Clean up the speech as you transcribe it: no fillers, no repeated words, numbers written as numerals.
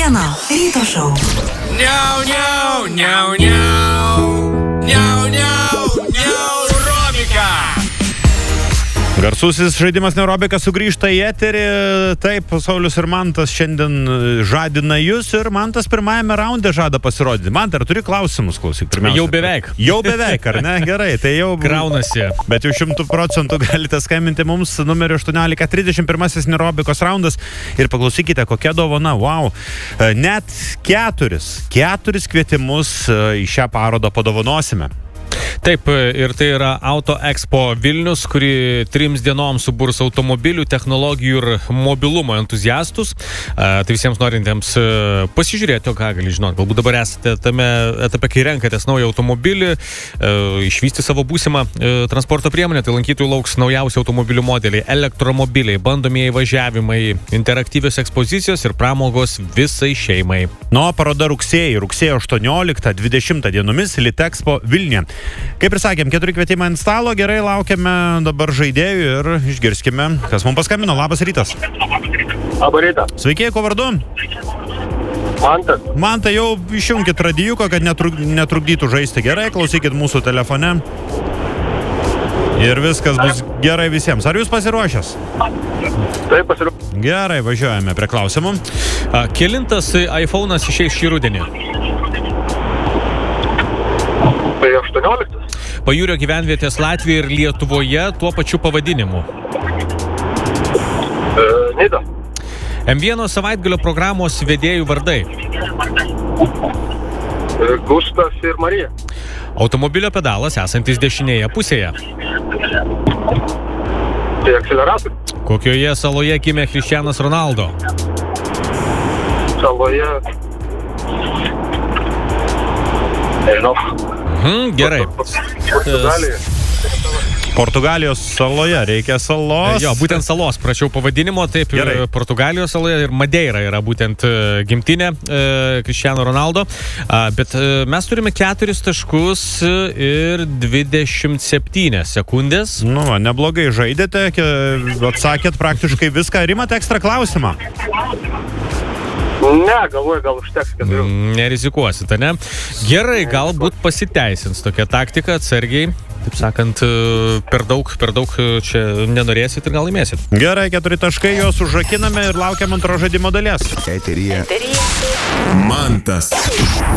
Kiekvieno ryto šou. Niau, niau, niau, niau. Niau, niau, niau, Robika. Garsusis žaidimas Neurobikas sugrįžta į eterį. Taip, Saulius ir Mantas šiandien žadina jūs ir Mantas pirmajame raunde žada pasirodyti. Mantai, ar turi klausimus, klausyk pirmiausia? Jau beveik. Jau beveik, ar ne? Gerai, tai jau... Kraunasi. Bet jau 100% galite skambinti mums numeriu 1831 Neurobikos raundas ir paklausykite, kokia dovana. Wow. Net keturis kvietimus į šią parodą padovanosime. Taip, ir tai yra Auto Expo Vilnius, kuri 3 dienoms suburs automobilių, technologijų ir mobilumo entuziastus. Tai visiems norintiems pasižiūrėti, o ką gali žinoti. Galbūt dabar esate tame etape, kai renkatės naują automobilį, išvysti savo būsimą transporto priemonę, tai lankytojų lauks naujausi automobilių modeliai, elektromobiliai, bandomieji važiavimai, interaktyvios ekspozicijos ir pramogos visai šeimai. Paroda rugsėjo 18-20 dienomis Litexpo Vilniuje. Kaip ir sakėm, 4 kvietimai ant stalo, gerai, laukiame dabar žaidėjų ir išgirskime, kas mums paskambino. Labas rytas. Labą rytą. Sveiki, ko vardu? Mantas. Mantai, jau išjunkit radijuką, kad netrukdytų žaisti gerai, klausykit mūsų telefone. Ir viskas bus gerai visiems. Ar jūs pasiruošęs? Taip, pasiruošęs. Gerai, važiuojame prie klausimų. Kelintas iPhone'as išeis šį rudenį? Tai 18. Pajūrio gyvenvietės Latvijoje ir Lietuvoje tuo pačiu pavadinimu. Nida. M1 savaitgalio programos vedėjų vardai. Gustas ir Marija. Automobilio pedalas esantis dešinėje pusėje. Tai akceleratorius. Kokioje saloje gimė Cristianas Ronaldo? Saloje. Nežinau. Gerai. Portugalijos saloje, reikia salos. Jo, būtent salos, prašiau pavadinimo, taip, Gerai. Portugalijos saloje ir Madeira yra būtent gimtinė Cristiano Ronaldo, bet mes turime 4 taškus ir 27 sekundės. Neblogai žaidėte, atsakėt praktiškai viską. Ir imat ekstra klausimą? Ne, galvoju, gal užteks 4. Nerizikuosite, ne? Gerai, galbūt pasiteisins tokia taktika, atsargiai. Taip sakant, per daug čia nenorėsit ir gal laimėsit. Gerai, 4 taškai, juos užrakiname ir laukiam antro žaidimo dalies. Mantas.